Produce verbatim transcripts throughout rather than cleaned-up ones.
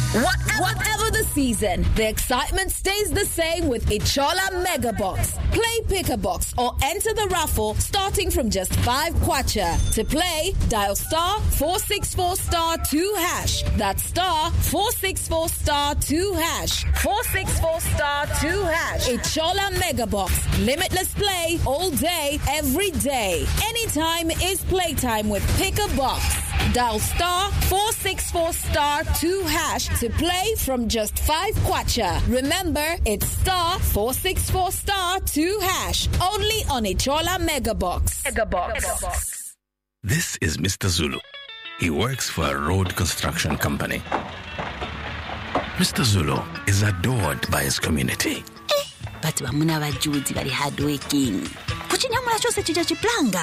What, whatever the season, the excitement stays the same with Ichola Mega Box. Play Pick a Box or enter the raffle starting from just five kwacha. To play, dial star four six four star two hash. That's star four six four star two hash. four six four star two hash. Ichola Mega Box. Limitless play all day, every day. Anytime is playtime with Pick a Box. Dial star four six four star two hash to play from just five kwacha. Remember, it's star four six four star two hash. Only on Ichola Mega Box. Mega Box. This is Mister Zulu. He works for a road construction company. Mister Zulu is adored by his community. Eh, but bamuna bajuzi bali hardworking. Kuchinyamula chose chicha chiplanga.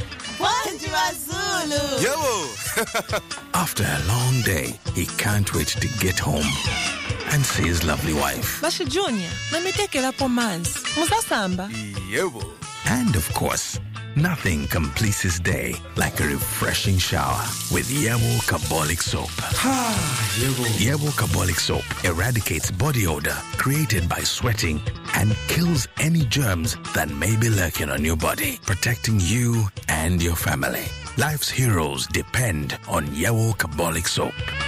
Yo! After a long day, he can't wait to get home and see his lovely wife. Basha Junior, let me take it up on mans. Musasamba. Yo! And of course, nothing completes his day like a refreshing shower with Yebo Carbolic Soap. Yebo Carbolic Soap eradicates body odor created by sweating and kills any germs that may be lurking on your body, protecting you and your family. Life's heroes depend on Yebo Carbolic Soap.